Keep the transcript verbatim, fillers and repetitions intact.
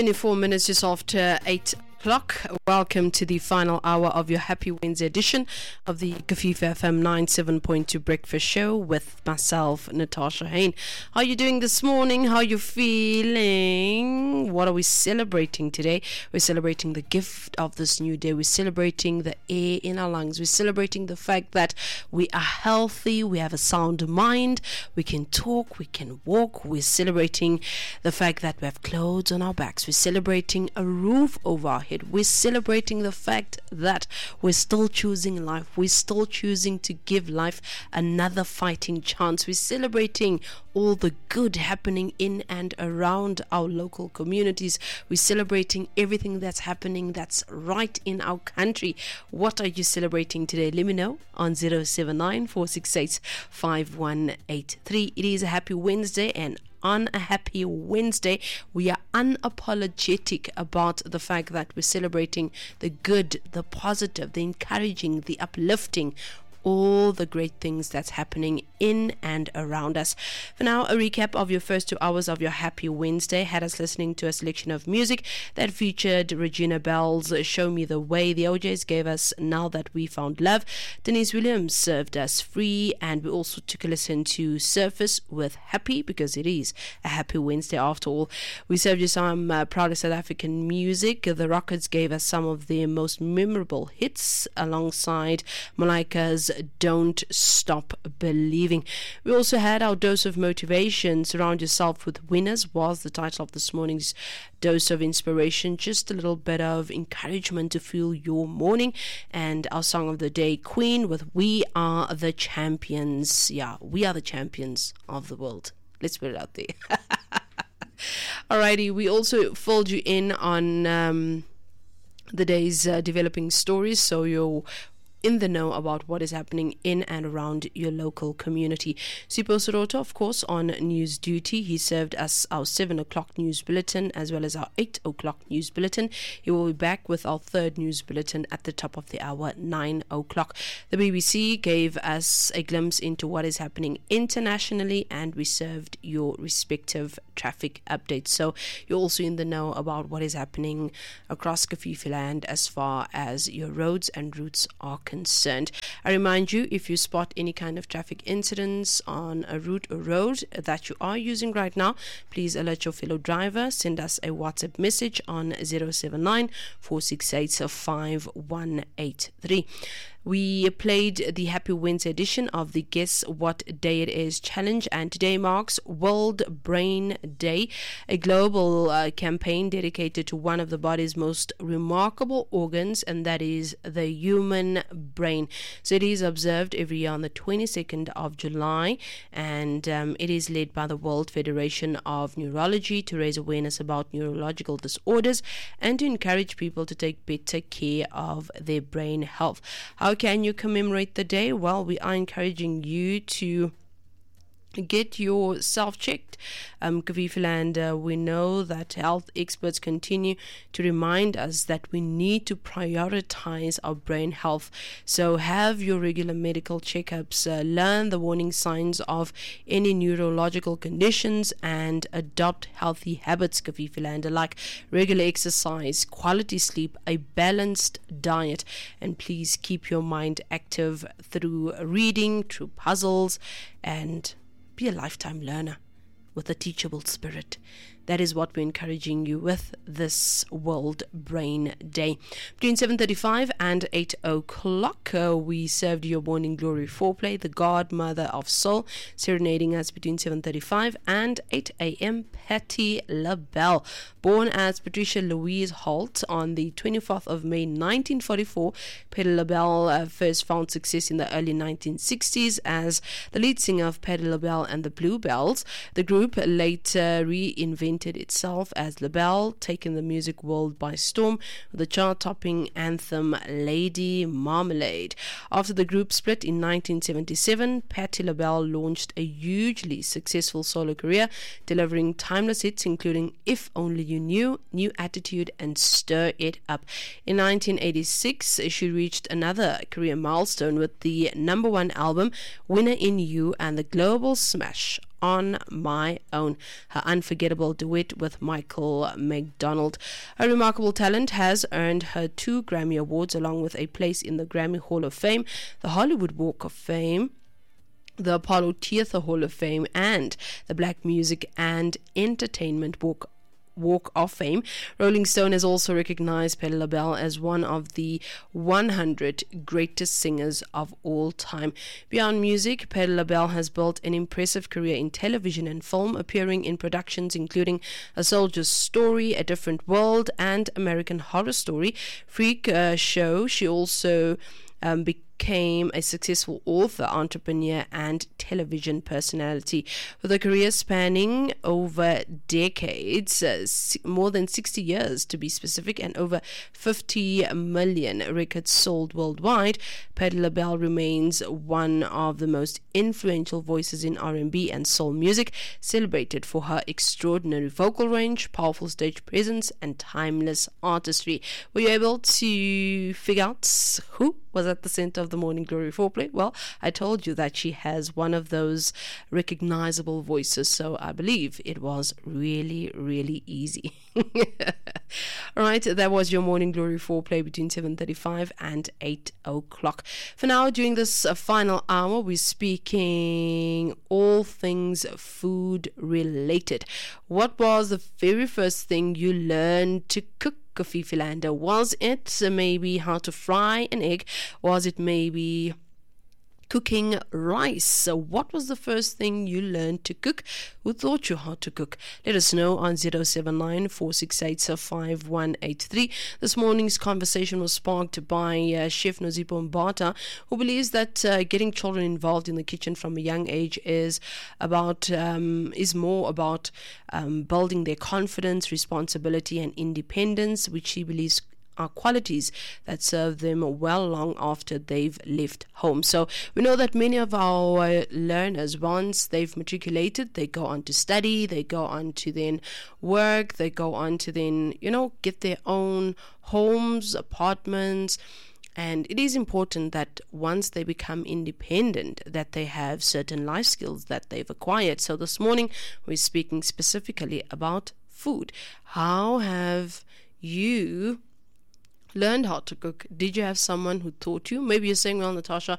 twenty-four minutes just after eight o'clock. Welcome to the final hour of your Happy Wednesday edition of the Kafifa F M ninety-seven point two Breakfast Show with myself, Natasha Hain. How are you doing this morning? How are you feeling? What are we celebrating today? We're celebrating the gift of this new day. We're celebrating the air in our lungs. We're celebrating the fact that we are healthy. We have a sound mind. We can talk. We can walk. We're celebrating the fact that we have clothes on our backs. We're celebrating a roof over our head. We're celebrating the fact that we're still choosing life. We're still choosing to give life another fighting chance. We're celebrating all the good happening in and around our local communities. We're celebrating everything that's happening that's right in our country. What are you celebrating today? Let me know on zero seven nine, four six eight, five one eight three. It is a happy Wednesday, and on a happy Wednesday, we are unapologetic about the fact that we're celebrating the good, the positive, the encouraging, the uplifting, all the great things that's happening in and around us. For now, a recap of your first two hours of your Happy Wednesday had us listening to a selection of music that featured Regina Bell's Show Me the Way. The O Js gave us Now That We Found Love. Denise Williams served us Free, and we also took a listen to Surface with Happy, because it is a happy Wednesday after all. We served you some uh, proud South African music. The Rockets gave us some of their most memorable hits alongside Malaika's Don't Stop Believing. We also had our dose of motivation. Surround Yourself with Winners was the title of this morning's dose of inspiration. Just a little bit of encouragement to fuel your morning. And our song of the day, Queen with We Are the Champions. Yeah, we are the champions of the world. Let's put it out there. Alrighty, we also filled you in on um, the day's uh, developing stories, so you're in the know about what is happening in and around your local community. Sipho Soroto, of course, on news duty. He served us our seven o'clock news bulletin as well as our eight o'clock news bulletin. He will be back with our third news bulletin at the top of the hour, nine o'clock. The B B C gave us a glimpse into what is happening internationally, and we served your respective traffic updates. So you're also in the know about what is happening across Kafifi land as far as your roads and routes are concerned. I remind you, if you spot any kind of traffic incidents on a route or road that you are using right now, please alert your fellow driver. Send us a WhatsApp message on zero seven nine, four six eight, five one eight three. We played the Happy Wednesday edition of the Guess What Day It Is challenge, and today marks World Brain Day, a global uh, campaign dedicated to one of the body's most remarkable organs, and that is the human brain. So it is observed every year on the twenty-second of July, and um, it is led by the World Federation of Neurology to raise awareness about neurological disorders and to encourage people to take better care of their brain health. How can you commemorate the day? Well, we are encouraging you to get yourself checked. Um, Kafifi land, uh, we know that health experts continue to remind us that we need to prioritize our brain health. So have your regular medical checkups, uh, learn the warning signs of any neurological conditions, and adopt healthy habits, Kafifi land, like regular exercise, quality sleep, a balanced diet, and please keep your mind active through reading, through puzzles, and be a lifetime learner with a teachable spirit. That is what we're encouraging you with this World Brain Day. Between seven thirty-five and eight o'clock, uh, we served your Morning Glory foreplay, the Godmother of Soul, serenading us between seven thirty-five and eight a.m. Patti LaBelle. Born as Patricia Louise Holt on the twenty-fourth of May nineteen forty-four, Patti LaBelle uh, first found success in the early nineteen sixties as the lead singer of Patti LaBelle and the Bluebells. The group later reinvented itself as LaBelle, taking the music world by storm with the chart-topping anthem Lady Marmalade. After the group split in nineteen seventy-seven, Patti LaBelle launched a hugely successful solo career, delivering timeless hits including If Only You Knew, New Attitude, and Stir It Up. In nineteen eighty-six, she reached another career milestone with the number one album Winner in You and the global smash On My Own, her unforgettable duet with Michael McDonald. Her remarkable talent has earned her two Grammy Awards along with a place in the Grammy Hall of Fame, the Hollywood Walk of Fame, the Apollo Theatre Hall of Fame, and the Black Music and Entertainment Walk Walk of Fame. Rolling Stone has also recognized Patti LaBelle as one of the one hundred greatest singers of all time. Beyond music, Patti LaBelle has built an impressive career in television and film, appearing in productions including A Soldier's Story, A Different World, and American Horror Story Freak uh, Show. She also um, became became a successful author, entrepreneur, and television personality. With a career spanning over decades, uh, more than sixty years to be specific, and over fifty million records sold worldwide, Patti LaBelle remains one of the most influential voices in R and B and soul music, celebrated for her extraordinary vocal range, powerful stage presence, and timeless artistry. Were you able to figure out who was at the center of the Morning Glory foreplay? Well, I told you that she has one of those recognizable voices, so I believe it was really, really easy. All right, that was your Morning Glory foreplay between seven thirty-five and eight o'clock. For now, during this uh, final hour, we're speaking all things food related. What was the very first thing you learned to cook, Kofifi Landa? Was it maybe how to fry an egg? Was it maybe cooking rice? So what was the first thing you learned to cook? Who taught you how to cook? Let us know on zero seven nine, four six eight, five one eight three. This morning's conversation was sparked by uh, Chef Nozipho Mbata, who believes that uh, getting children involved in the kitchen from a young age is about um, is more about um, building their confidence, responsibility, and independence, which he believes are qualities that serve them well long after they've left home. So we know that many of our learners, once they've matriculated, they go on to study, they go on to then work, they go on to then, you know, get their own homes, apartments. And it is important that once they become independent, that they have certain life skills that they've acquired. So this morning, we're speaking specifically about food. How have you learned how to cook? Did you have someone who taught you? Maybe you're saying, well, Natasha,